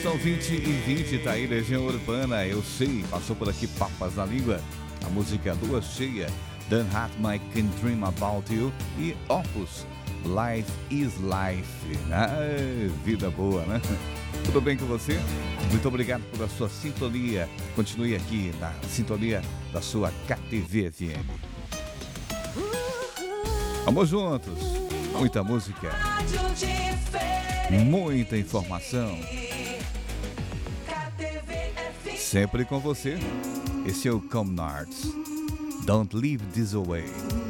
São 20h20, tá aí Legião Urbana, eu sei, passou por aqui Papas na Língua, a música Lua Cheia, Dan Hartman, Can Dream About You e Opus, Life is Life. Vida boa, né? Tudo bem com você? Muito obrigado pela sua sintonia. Continue aqui na sintonia da sua KTV FM. Vamos juntos. Muita música. Muita informação. Sempre com você. Esse é o Comnards. Don't Leave This Away.